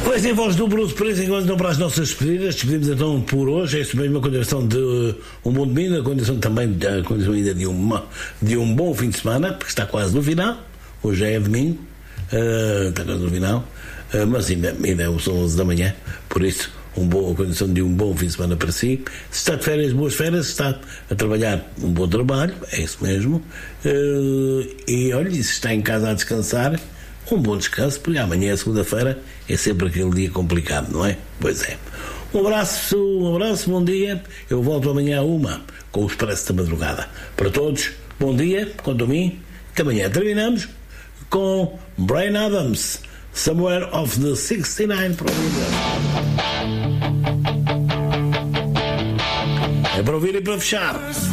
Pois em voz do Bruce Springsteen, então para as nossas despedidas, despedimos então por hoje, é isso mesmo, a condição de um bom domingo, a condição também, a condição ainda de um bom fim de semana, porque está quase no final, hoje é domingo, está quase no final, mas ainda são 11 da manhã, por isso, a condição de um bom fim de semana para si. Se está de férias, boas férias. Se está a trabalhar, um bom trabalho, é isso mesmo. E olha, se está em casa a descansar, um bom descanso, porque amanhã, segunda-feira, é sempre aquele dia complicado, não é? Pois é. Um abraço, bom dia. Eu volto amanhã com o Expresso da Madrugada. Para todos, bom dia, quanto a mim, que amanhã terminamos com Bryan Adams, Somewhere of the 69 para ouvir. É para ouvir e para fechar.